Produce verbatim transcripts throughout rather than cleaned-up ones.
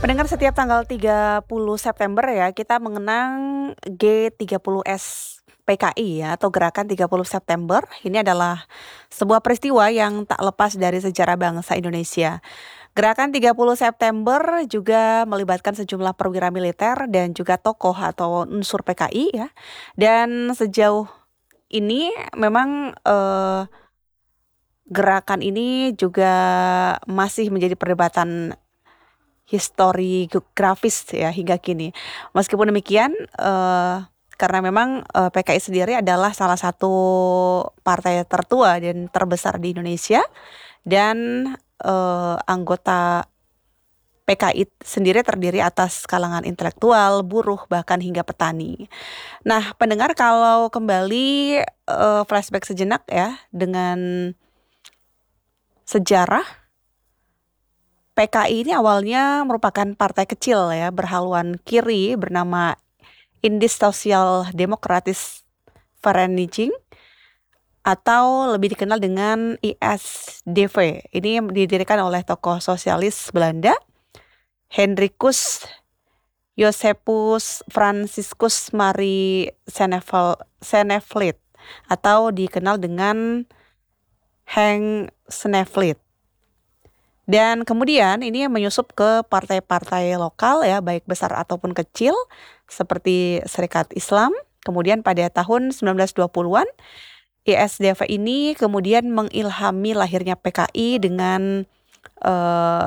Pendengar, setiap tanggal tiga puluh September ya, kita mengenang G tiga puluh S P K I ya, atau Gerakan tiga puluh September. Ini adalah sebuah peristiwa yang tak lepas dari sejarah bangsa Indonesia. Gerakan tiga puluh September juga melibatkan sejumlah perwira militer dan juga tokoh atau unsur P K I ya. Dan sejauh ini memang eh, gerakan ini juga masih menjadi perdebatan historiografis ya hingga kini. Meskipun demikian, eh, karena memang eh, P K I sendiri adalah salah satu partai tertua dan terbesar di Indonesia, dan eh, anggota P K I sendiri terdiri atas kalangan intelektual, buruh, bahkan hingga petani. Nah, pendengar, kalau kembali eh, flashback sejenak ya dengan sejarah, P K I ini awalnya merupakan partai kecil ya, berhaluan kiri bernama Indis Social Democratische Vereniging atau lebih dikenal dengan I S D V. Ini didirikan oleh tokoh sosialis Belanda, Hendrikus Josephus Franciscus Marie Senevel- Senevelt atau dikenal dengan Henk Snevelt. Dan kemudian ini menyusup ke partai-partai lokal ya, baik besar ataupun kecil, seperti Serikat Islam. Kemudian pada tahun sembilan belas dua puluhan, I S D V ini kemudian mengilhami lahirnya P K I dengan eh,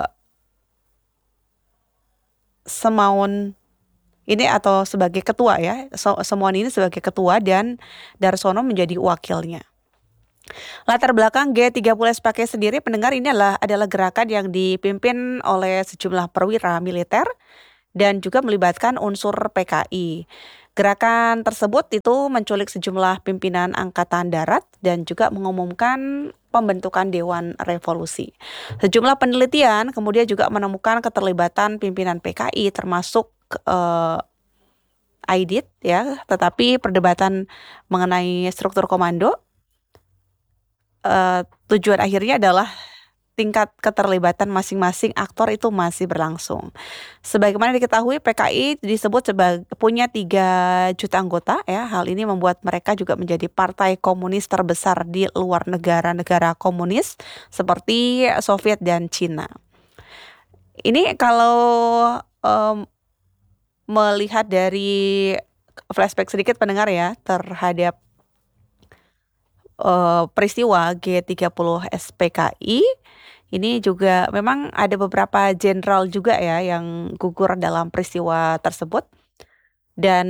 Semaun ini atau sebagai ketua ya, So- Semaun ini sebagai ketua dan Darsono menjadi wakilnya. Latar belakang G tiga puluh S P K I sendiri, pendengar, ini adalah, adalah gerakan yang dipimpin oleh sejumlah perwira militer dan juga melibatkan unsur P K I. Gerakan tersebut itu menculik sejumlah pimpinan angkatan darat dan juga mengumumkan pembentukan Dewan Revolusi. Sejumlah penelitian kemudian juga menemukan keterlibatan pimpinan P K I termasuk eh, Aidit ya, tetapi perdebatan mengenai struktur komando Uh, tujuan akhirnya adalah tingkat keterlibatan masing-masing aktor itu masih berlangsung. Sebagaimana diketahui, P K I disebut sebagai punya tiga juta anggota ya. Hal ini membuat mereka juga menjadi partai komunis terbesar di luar negara-negara komunis seperti Soviet dan Cina. Ini kalau um, melihat dari flashback sedikit, pendengar ya, terhadap uh, peristiwa G tiga puluh S P K I, ini juga memang ada beberapa jenderal juga ya yang gugur dalam peristiwa tersebut, dan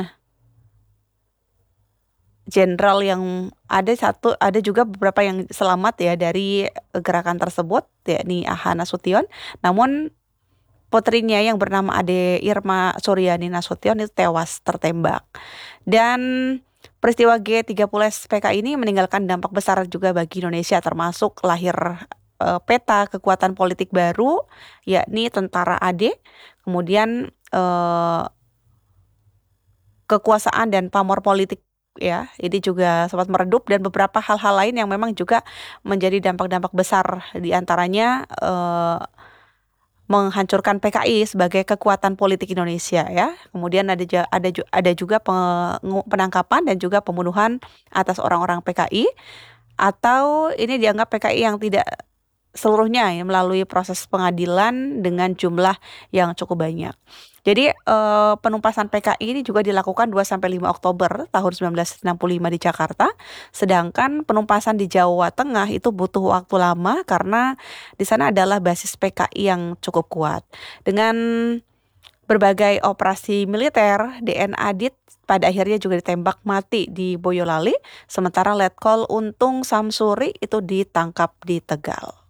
jenderal yang ada satu ada juga beberapa yang selamat ya dari gerakan tersebut, yakni Aha Nasution. Namun putrinya yang bernama Ade Irma Suryani Nasution itu tewas tertembak. Dan peristiwa G tiga puluh S P K I ini meninggalkan dampak besar juga bagi Indonesia, termasuk lahir eh, peta kekuatan politik baru, yakni Tentara A D, kemudian eh, kekuasaan dan pamor politik ya, ini juga sempat meredup, dan beberapa hal-hal lain yang memang juga menjadi dampak-dampak besar, diantaranya eh, menghancurkan P K I sebagai kekuatan politik Indonesia ya. Kemudian ada ja- ada ju- ada juga pengu- penangkapan dan juga pembunuhan atas orang-orang P K I, atau ini dianggap P K I yang tidak seluruhnya ya melalui proses pengadilan dengan jumlah yang cukup banyak. Jadi eh, penumpasan P K I ini juga dilakukan dua sampai lima Oktober tahun sembilan belas enam puluh lima di Jakarta. Sedangkan penumpasan di Jawa Tengah itu butuh waktu lama karena di sana adalah basis P K I yang cukup kuat. Dengan berbagai operasi militer, D N Adit pada akhirnya juga ditembak mati di Boyolali, sementara Letkol Untung Samsuri itu ditangkap di Tegal.